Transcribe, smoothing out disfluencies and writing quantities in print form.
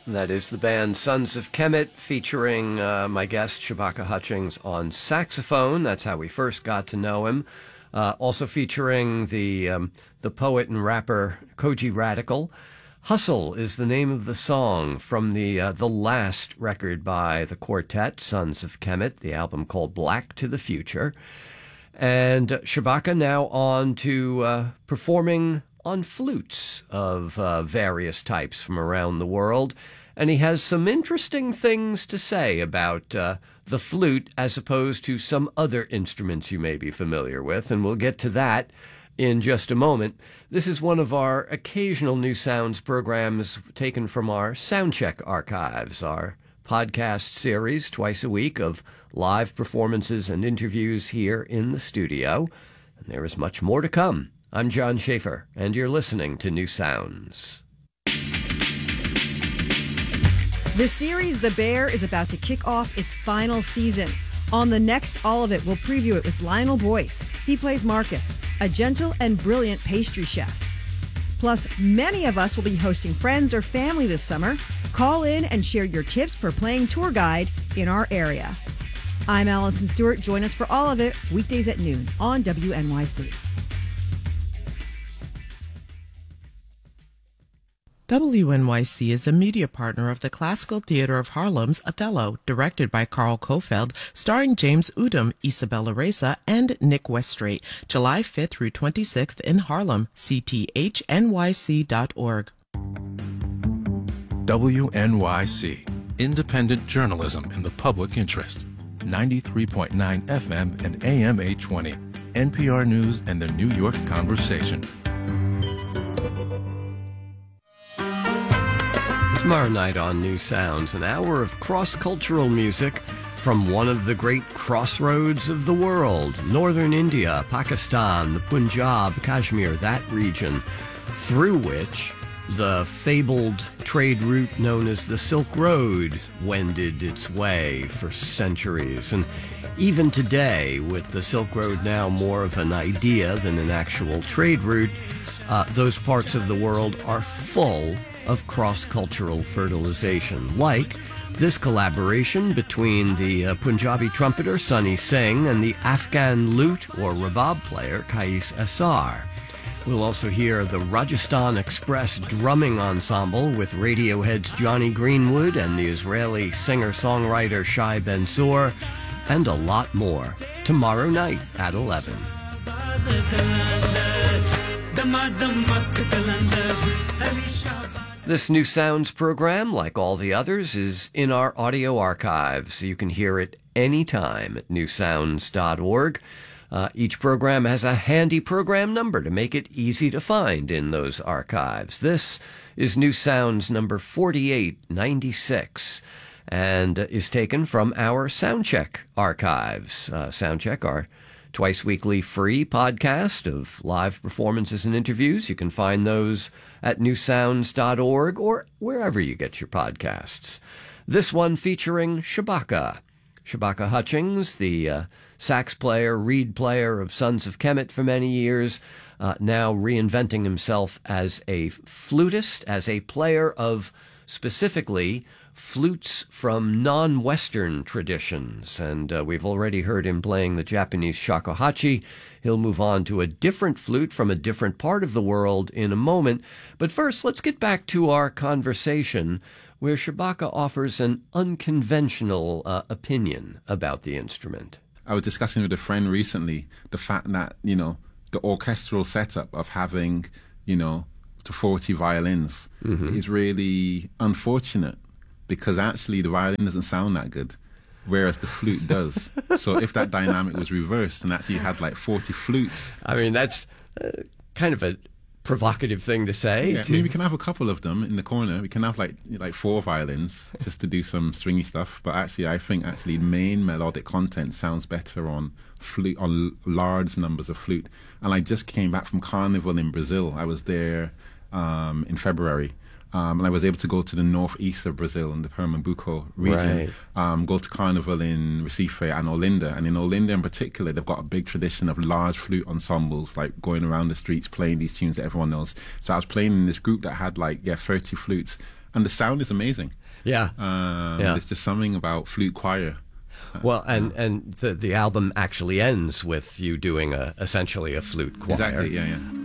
That is the band Sons of Kemet, featuring my guest Shabaka Hutchings on saxophone. That's how we first got to know him. Also featuring the poet and rapper Kojey Radical. Hustle is the name of the song from the last record by the quartet Sons of Kemet, the album called Black to the Future. And Shabaka now on to performing on flutes of various types from around the world. And he has some interesting things to say about the flute as opposed to some other instruments you may be familiar with. And we'll get to that in just a moment. This is one of our occasional New Sounds programs taken from our Soundcheck archives, our podcast series twice a week of live performances and interviews here in the studio. And there is much more to come. I'm John Schaefer, and you're listening to New Sounds. The series The Bear is about to kick off its final season. On the next All of It, we'll preview it with Lionel Boyce. He plays Marcus, a gentle and brilliant pastry chef. Plus, many of us will be hosting friends or family this summer. Call in and share your tips for playing tour guide in our area. I'm Allison Stewart. Join us for All of It, weekdays at noon on WNYC. WNYC is a media partner of the Classical Theater of Harlem's Othello, directed by Carl Kofeld, starring James Udom, Isabella Reza, and Nick Westrate, July 5th through 26th in Harlem, cthnyc.org. WNYC, independent journalism in the public interest. 93.9 FM and AM 820, NPR News and the New York Conversation. Tomorrow night on New Sounds, an hour of cross-cultural music from one of the great crossroads of the world, northern India, Pakistan, the Punjab, Kashmir, that region, through which the fabled trade route known as the Silk Road wended its way for centuries. And even today, with the Silk Road now more of an idea than an actual trade route, those parts of the world are full of cross-cultural fertilization, like this collaboration between the Punjabi trumpeter Sunny Singh and the Afghan lute or rabab player Kais Asar. We'll also hear the Rajasthan Express drumming ensemble with Radiohead's Johnny Greenwood and the Israeli singer-songwriter Shai Ben-Tzur, and a lot more tomorrow night at 11. This New Sounds program, like all the others, is in our audio archives, so you can hear it anytime at newsounds.org. Each program has a handy program number to make it easy to find in those archives. This is New Sounds number 4896 and is taken from our Soundcheck archives. Soundcheck, our twice-weekly free podcast of live performances and interviews. You can find those at newsounds.org or wherever you get your podcasts. This one featuring Shabaka Hutchings, the sax player, reed player of Sons of Kemet for many years, now reinventing himself as a flutist, as a player of specifically flutes from non-Western traditions. And we've already heard him playing the Japanese shakuhachi. He'll move on to a different flute from a different part of the world in a moment. But first, let's get back to our conversation where Shabaka offers an unconventional opinion about the instrument. I was discussing with a friend recently the fact that, the orchestral setup of having, to 40 violins is really unfortunate, because actually the violin doesn't sound that good, whereas the flute does. So if that dynamic was reversed and actually you had like 40 flutes. I mean, that's kind of a provocative thing to say. Yeah, I mean, we can have a couple of them in the corner. We can have like 4 violins just to do some stringy stuff. But actually, I think the main melodic content sounds better on flute, on large numbers of flute. And I just came back from Carnival in Brazil. I was there in February. And I was able to go to the northeast of Brazil in the Pernambuco region, go to Carnival in Recife and Olinda. And in Olinda in particular, they've got a big tradition of large flute ensembles, like going around the streets playing these tunes that everyone knows. So I was playing in this group that had 30 flutes. and the sound is amazing. Yeah. There's just something about flute choir. Well, and the album actually ends with you doing essentially a flute choir. Exactly, yeah.